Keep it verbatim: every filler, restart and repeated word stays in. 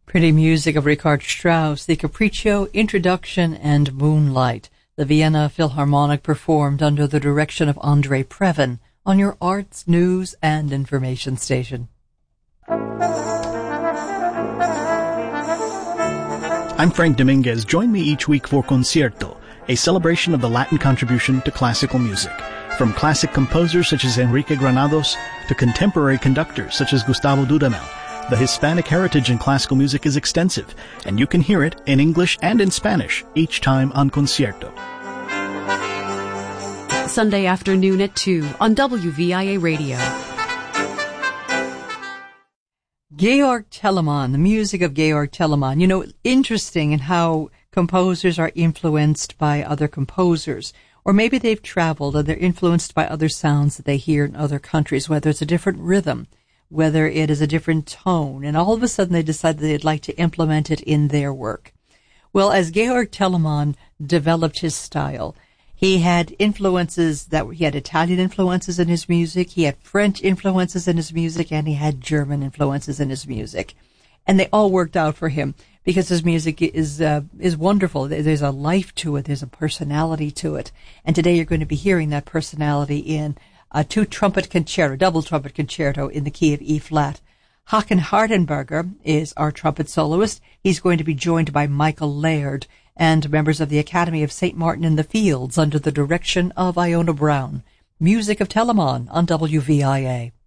Pretty music of Richard Strauss, the Capriccio, Introduction, and Moonlight. The Vienna Philharmonic performed under the direction of Andre Previn on your arts, news, and information station. I'm Frank Dominguez. Join me each week for Concierto, a celebration of the Latin contribution to classical music. From classic composers such as Enrique Granados to contemporary conductors such as Gustavo Dudamel, the Hispanic heritage in classical music is extensive, and you can hear it in English and in Spanish each time on Concierto. Sunday afternoon at two on W V I A Radio. Georg Telemann, the music of Georg Telemann. You know, interesting in how composers are influenced by other composers. Or maybe they've traveled and they're influenced by other sounds that they hear in other countries, whether it's a different rhythm, whether it is a different tone, and all of a sudden they decide that they'd like to implement it in their work. Well, as Georg Telemann developed his style, he had influences that he had Italian influences in his music, he had French influences in his music, and he had German influences in his music. And they all worked out for him because his music is uh, is wonderful. There's a life to it, there's a personality to it. And today you're going to be hearing that personality in a two-trumpet concerto, double trumpet concerto in the key of E flat. Håkan Hardenberger is our trumpet soloist. He's going to be joined by Michael Laird and members of the Academy of Saint Martin in the Fields under the direction of Iona Brown. Music of Telemann on W V I A.